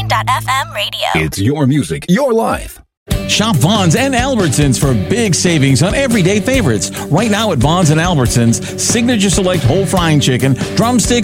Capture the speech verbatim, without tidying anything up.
dot f m radio. It's your music, your life. Shop Vaughn's and Albertsons for big savings on everyday favorites. Right now at Vaughn's and Albertsons, Signature Select Whole Frying Chicken, Drumsticks,